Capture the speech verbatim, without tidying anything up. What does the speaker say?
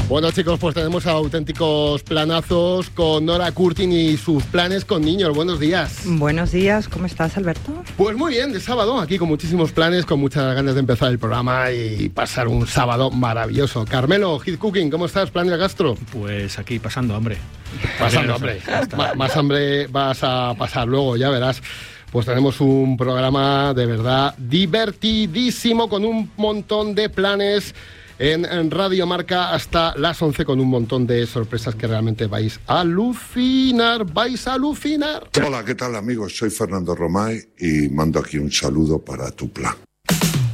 Bueno, chicos, pues tenemos auténticos planazos con Nora Curtin y sus planes con niños. Buenos días. Buenos días, ¿cómo estás, Alberto? Pues muy bien, de sábado, aquí con muchísimos planes, con muchas ganas de empezar el programa y pasar un sábado maravilloso. Carmelo, Hit Cooking, ¿cómo estás? ¿Plan de gastro? Pues aquí pasando hambre. Pasando hambre. M- más hambre vas a pasar luego, ya verás. Pues tenemos un programa de verdad divertidísimo con un montón de planes en, en Radio Marca hasta las once con un montón de sorpresas que realmente vais a alucinar, vais a alucinar. Hola, ¿qué tal amigos? Soy Fernando Romay y mando aquí un saludo para tu plan.